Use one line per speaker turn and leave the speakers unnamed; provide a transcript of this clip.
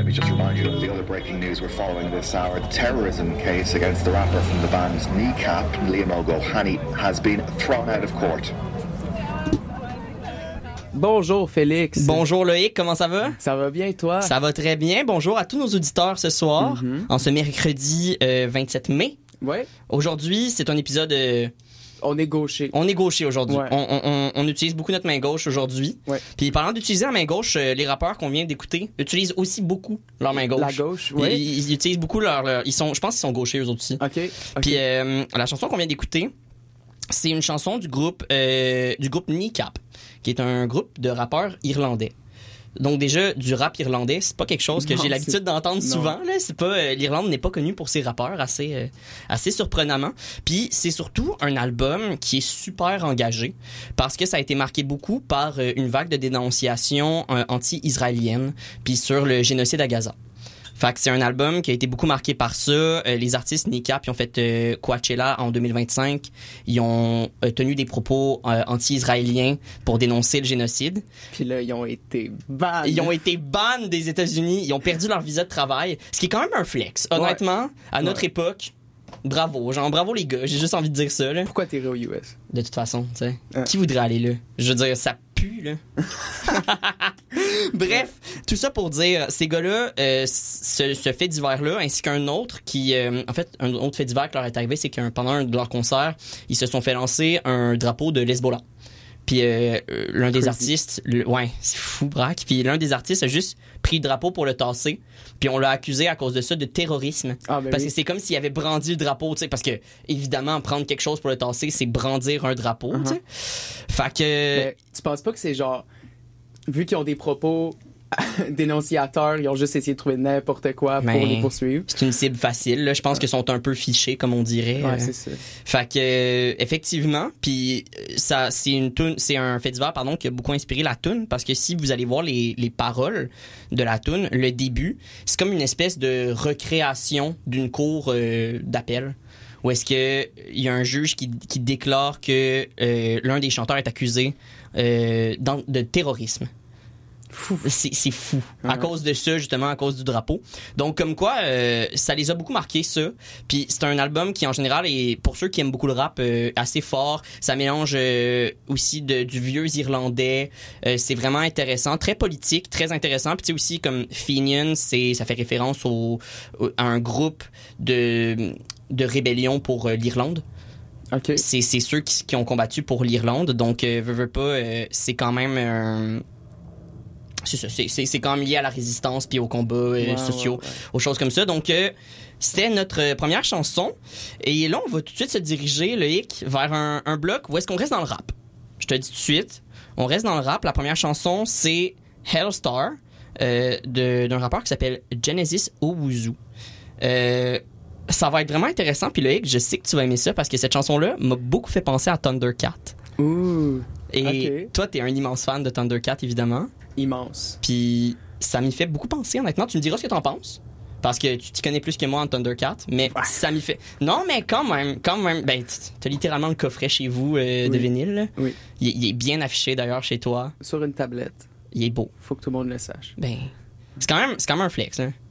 me just remind you of the other breaking news we're following this hour. The terrorism case against the rapper from the band Kneecap, Liam O'Gohany, has been thrown out of court.
Bonjour Félix.
Bonjour Loïc, comment ça va?
Ça va bien toi?
Ça va très bien. Bonjour à tous nos auditeurs ce soir, en ce mercredi 27 mai.
Ouais.
Aujourd'hui, c'est un épisode...
On est gaucher.
On est gaucher aujourd'hui.
Ouais.
On utilise beaucoup notre main gauche aujourd'hui.
Ouais.
Puis parlant d'utiliser la main gauche, les rappeurs qu'on vient d'écouter utilisent aussi beaucoup leur main gauche.
La gauche, oui.
Ils utilisent beaucoup leur je pense qu'ils sont gauchers eux autres aussi.
OK.
Puis la chanson qu'on vient d'écouter, c'est une chanson du groupe Kneecap, qui est un groupe de rappeurs irlandais. Donc déjà, du rap irlandais, c'est pas quelque chose que j'ai l'habitude d'entendre souvent. Là. C'est pas l'Irlande n'est pas connue pour ses rappeurs assez surprenamment. Puis c'est surtout un album qui est super engagé parce que ça a été marqué beaucoup par une vague de dénonciation anti-israélienne puis sur le génocide à Gaza. Fait que c'est un album qui a été beaucoup marqué par ça. Les artistes Kneecap, ils ont fait Coachella en 2025. Ils ont tenu des propos anti-israéliens pour dénoncer le génocide.
Puis là, ils ont été banned.
Ils ont été banned des États-Unis. Ils ont perdu leur visa de travail. Ce qui est quand même un flex. Honnêtement, à notre époque, bravo. Genre, bravo les gars. J'ai juste envie de dire ça, là.
Pourquoi t'irais aux US?
De toute façon, tu sais. Qui voudrait aller là? Je veux dire, ça pue, là. Bref, tout ça pour dire, ces gars-là, ce fait divers-là, ainsi qu'un autre qui... en fait, un autre fait divers qui leur est arrivé, c'est que pendant un de leurs concerts, ils se sont fait lancer un drapeau de Hezbollah. Puis l'un des artistes... ouais, c'est fou, braque. Puis l'un des artistes a juste pris le drapeau pour le tasser. Puis on l'a accusé à cause de ça de terrorisme. Parce que c'est comme s'il avait brandi le drapeau, tu sais. Parce que, évidemment, prendre quelque chose pour le tasser, c'est brandir un drapeau, tu sais. Fait que...
Mais tu penses pas que c'est genre... Vu qu'ils ont des propos dénonciateurs, ils ont juste essayé de trouver n'importe quoi pour les poursuivre.
C'est une cible facile, là. Je pense qu'ils sont un peu fichés, comme on dirait.
Ouais, c'est ça.
Fait que, effectivement, puis ça, c'est un fait divers, pardon, qui a beaucoup inspiré la toune, parce que si vous allez voir les paroles de la toune, le début, c'est comme une espèce de recréation d'une cour d'appel. Où est-ce que il y a un juge qui déclare que l'un des chanteurs est accusé de terrorisme.
Fou.
C'est fou. À cause de ça, justement, à cause du drapeau. Donc, comme quoi, ça les a beaucoup marqués, ça. Puis c'est un album qui, en général, est, pour ceux qui aiment beaucoup le rap, assez fort. Ça mélange aussi du vieux irlandais. C'est vraiment intéressant. Très politique, très intéressant. Puis tu sais aussi, comme Fenian, ça fait référence à un groupe de rébellion pour l'Irlande.
Okay.
C'est ceux qui ont combattu pour l'Irlande. Donc, veux pas, c'est quand même... c'est ça, c'est quand même lié à la résistance puis aux combats sociaux, aux choses comme ça. Donc, c'était notre première chanson. Et là, on va tout de suite se diriger, Loïc, vers un bloc où est-ce qu'on reste dans le rap. Je te dis tout de suite, on reste dans le rap. La première chanson, c'est Hellstar, d'un rappeur qui s'appelle Genesis Owusu. Ça va être vraiment intéressant. Puis Loïc, je sais que tu vas aimer ça parce que cette chanson-là m'a beaucoup fait penser à Thundercat.
Ouh.
Et toi, t'es un immense fan de Thundercat, évidemment.
Immense.
Puis ça m'y fait beaucoup penser, honnêtement. Tu me diras ce que t'en penses. Parce que tu t'y connais plus que moi en Thundercat. Mais ça m'y fait... Non, mais quand même. Ben, t'as littéralement le coffret chez vous de vinyle. Là.
Oui.
Il est bien affiché, d'ailleurs, chez toi.
Sur une tablette.
Il est beau.
Faut que tout le monde le sache.
Ben, c'est quand même un flex, là.